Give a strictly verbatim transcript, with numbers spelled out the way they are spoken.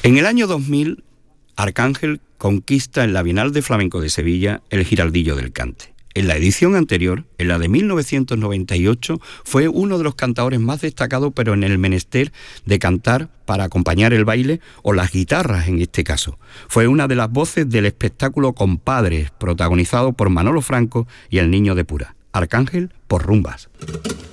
En el año dos mil, Arcángel conquista en la Bienal de Flamenco de Sevilla el Giraldillo del Cante. En la edición anterior, en la de mil novecientos noventa y ocho, fue uno de los cantaores más destacados, pero en el menester de cantar para acompañar el baile o las guitarras en este caso. Fue una de las voces del espectáculo Compadres, protagonizado por Manolo Franco y el Niño de Pura. Arcángel por Rumbas.